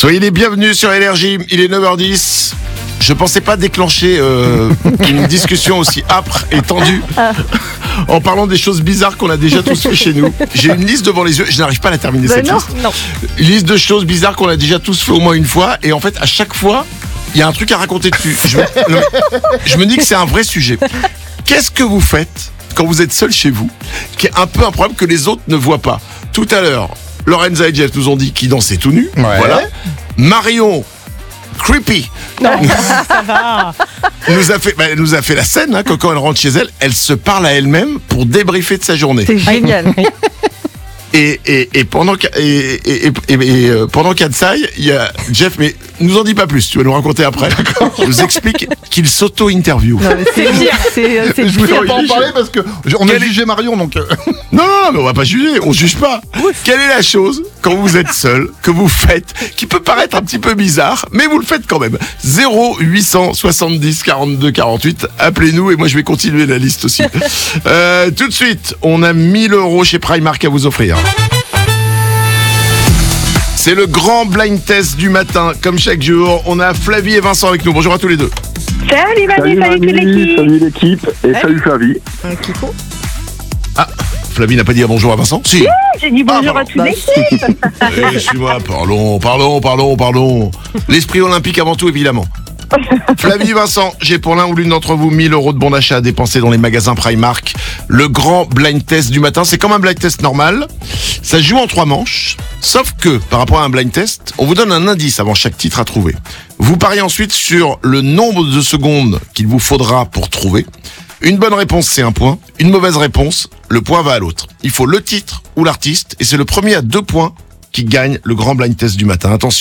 Soyez les bienvenus sur Énergie, il est 9h10. Je pensais pas déclencher une discussion aussi âpre et tendue en parlant des choses bizarres qu'on a déjà tous fait chez nous. J'ai une liste devant les yeux, je n'arrive pas à la terminer cette liste. Non. Une liste de choses bizarres qu'on a déjà tous fait au moins une fois, et en fait à chaque fois, il y a un truc à raconter dessus. Je me dis que c'est un vrai sujet. Qu'est-ce que vous faites quand vous êtes seul chez vous, qui est un peu un problème que les autres ne voient pas? Tout à l'heure, Lorenza et Jeff nous ont dit qu'ils dansaient tout nus. Ouais. Voilà. Marion, creepy, Ça va. elle nous a fait la scène, hein, quand elle rentre chez elle, elle se parle à elle-même pour débriefer de sa journée. C'est génial. Et pendant qu'Adsai, il y a Jeff, mais nous en dis pas plus, tu vas nous raconter après. Je vous explique qu'il s'auto-interview. Non, mais c'est pire. C'est Je voulais pire. pas en parler parce que on a jugé Marion, donc. Non, mais on va pas juger, on juge pas. Quelle est la chose, quand vous êtes seul, que vous faites, qui peut paraître un petit peu bizarre, mais vous le faites quand même? 0870 42 48, appelez-nous et moi je vais continuer la liste aussi. Tout de suite, on a 1 000 € chez Primark à vous offrir. C'est le grand blind test du matin, comme chaque jour. On a Flavie et Vincent avec nous. Bonjour à tous les deux. Salut Manu, salut toute l'équipe. Salut l'équipe et salut Flavie. Kiko. Ah, Flavie n'a pas dit un bonjour à Vincent? Si. J'ai dit bonjour à toute l'équipe. Excuse-moi, parlons. L'esprit olympique avant tout, évidemment. Flavie, Vincent, j'ai pour l'un ou l'une d'entre vous 1 000 € de bon d'achat à dépenser dans les magasins Primark. Le grand blind test du matin, c'est comme un blind test normal. Ça se joue en 3 manches, sauf que, par rapport à un blind test, on vous donne un indice avant chaque titre à trouver. Vous pariez ensuite sur le nombre de secondes qu'il vous faudra pour trouver. Une bonne réponse, c'est 1 point. Une mauvaise réponse, le point va à l'autre. Il faut le titre ou l'artiste, et c'est le premier à 2 points qui gagne le grand blind test du matin. Attention.